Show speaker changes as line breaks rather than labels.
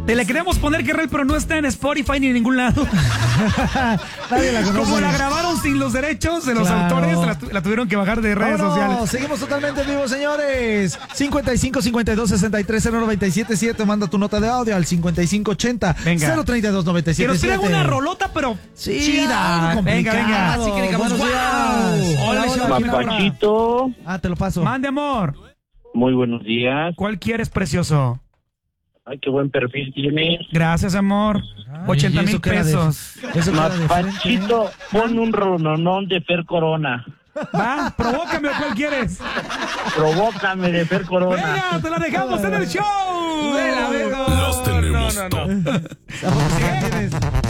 Te le queremos poner Querrell, pero no está en Spotify ni en ningún lado.
Nadie la conoce.
Como la grabaron sin los derechos de los autores, la tuvieron que bajar de redes sociales.
Seguimos totalmente en vivo, señores. 55 52 63 097 7. Manda tu nota de audio al 55 80 032 97.
Que nos traigan una rolota, pero chida.
Venga.
Así que digamos, wow.
Hola, Papachito.
Te lo paso.
Mande, amor.
Muy buenos días.
¿Cuál quieres, precioso?
Ay, qué buen perfil tienes.
Gracias, amor. 80,000 pesos.
Papachito, pon un rononón de Fer Corona.
Va, provócame, ¿cuál quieres?
Provócame de Fer Corona.
Venga, te la dejamos en el show.
Las tenemos top.